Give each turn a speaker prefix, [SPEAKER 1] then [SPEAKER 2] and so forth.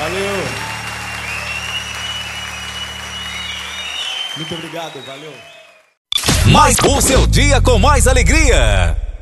[SPEAKER 1] Valeu. Muito obrigado, valeu.
[SPEAKER 2] Mais o seu dia com mais alegria.